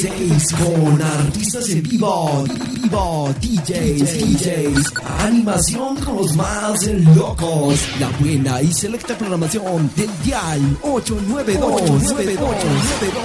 6 con artistas en vivo, DJs, animación con los más locos, la buena y selecta programación del dial 892.